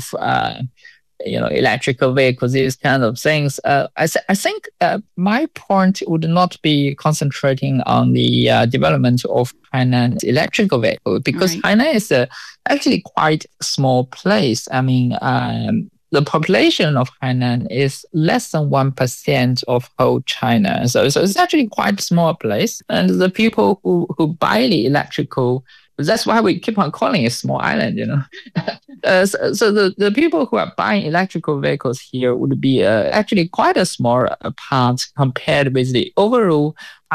of electrical vehicles, these kind of things. I think my point would not be concentrating on the development of Hainan's electrical vehicle, because Right. Hainan is actually quite a small place. I mean, the population of Hainan is less than 1% of whole China. So it's actually quite a small place. And the people who buy the electrical, that's why we keep on calling it small island. So the people who are buying electrical vehicles here would be actually quite a small part compared with the overall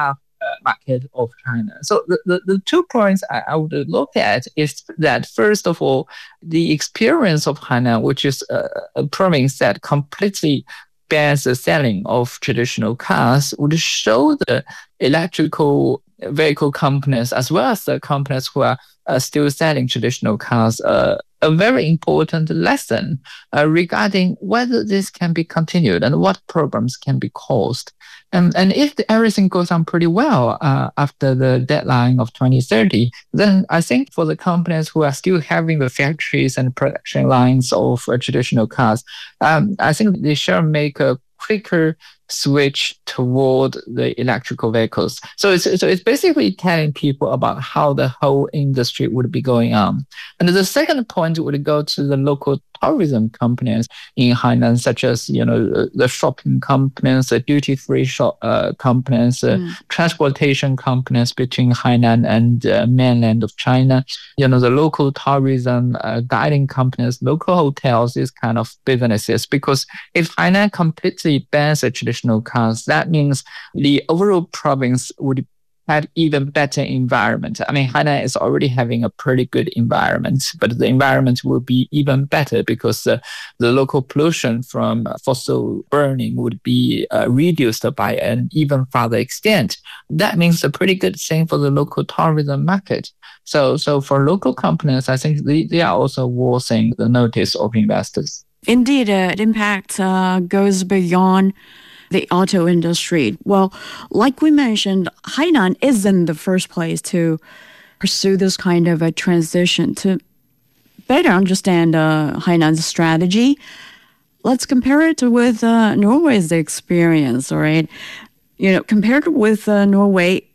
market of China. So the 2 points I would look at is that, first of all, the experience of Hainan, which is a province that completely bans the selling of traditional cars, would show the electrical vehicle companies as well as the companies who are still selling traditional cars a very important lesson regarding whether this can be continued and what problems can be caused. And if everything goes on pretty well after the deadline of 2030, then I think for the companies who are still having the factories and production lines of traditional cars, I think they should make a quicker switch toward the electrical vehicles. So it's basically telling people about how the whole industry would be going on. And the second point would go to the local tourism companies in Hainan, such as the shopping companies, the duty-free shop companies, transportation companies between Hainan and mainland of China. The local tourism guiding companies, local hotels, these kind of businesses. Because if Hainan completely bans the traditional cars, that means the overall province would have even better environment. I mean, Hainan is already having a pretty good environment, but the environment will be even better because the local pollution from fossil burning would be reduced by an even further extent. That means a pretty good thing for the local tourism market. So for local companies, I think they are also worth the notice of investors. Indeed, the impact goes beyond the auto industry. Well, like we mentioned, Hainan isn't the first place to pursue this kind of a transition. To better understand Hainan's strategy, let's compare it with Norway's experience, all right? Compared with Norway,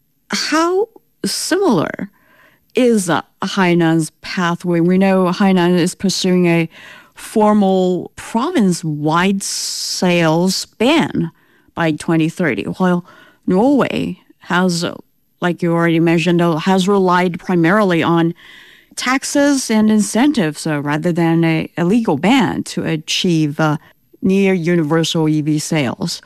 how similar is Hainan's pathway? We know Hainan is pursuing a formal province-wide sales ban by 2030, while Norway has, like you already mentioned, has relied primarily on taxes and incentives rather than a legal ban to achieve near universal EV sales.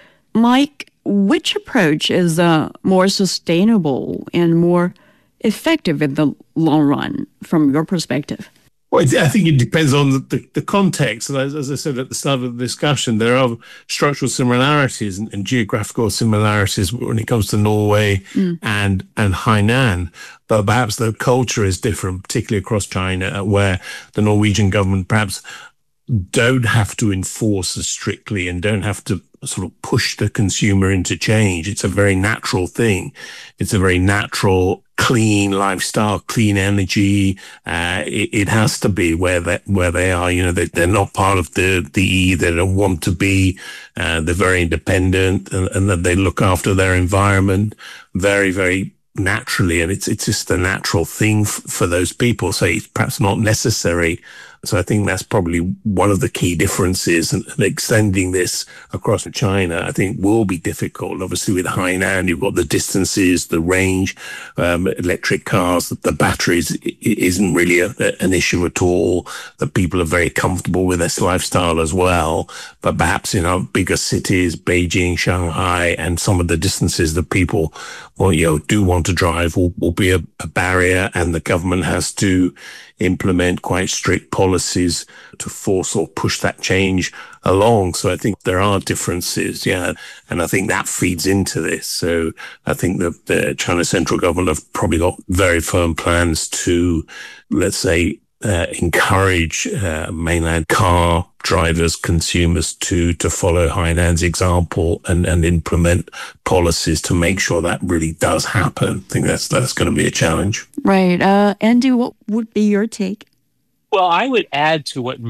Mike, which approach is more sustainable and more effective in the long run from your perspective? Well, I think it depends on the context. And as I said at the start of the discussion, there are structural similarities and geographical similarities when it comes to Norway and Hainan. But perhaps the culture is different, particularly across China, where the Norwegian government perhaps don't have to enforce as strictly and don't have to sort of push the consumer into change. It's a very natural thing. It's a very natural, clean lifestyle, clean energy. It has to be where they are. They're not part of the E. They don't want to be. They're very independent and that they look after their environment very, very naturally. And it's just a natural thing for those people. So it's perhaps not necessary. So I think that's probably one of the key differences, and extending this across China, I think will be difficult. Obviously with Hainan, you've got the distances, the range, electric cars, the batteries isn't really an issue at all. That people are very comfortable with this lifestyle as well. But perhaps in our bigger cities, Beijing, Shanghai, and some of the distances that people do want to drive will be a barrier, and the government has to implement quite strict policies to force or push that change along. So I think there are differences, and I think that feeds into this. So I think that the China central government have probably got very firm plans to, let's say, encourage mainland car drivers, consumers to follow Hainan's example and implement policies to make sure that really does happen. I think that's going to be a challenge. Right. Andy, what would be your take? Well, I would add to what